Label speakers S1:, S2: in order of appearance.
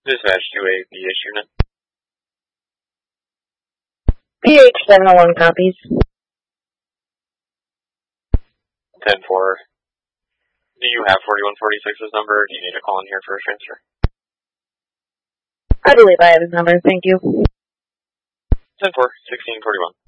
S1: Dispatch to a BH unit.
S2: PH 701 copies.
S1: 10-4. Do you have 4146's number, or do you need to call in here for a transfer?
S2: I believe I have his number, thank you.
S1: 10-4, 1641.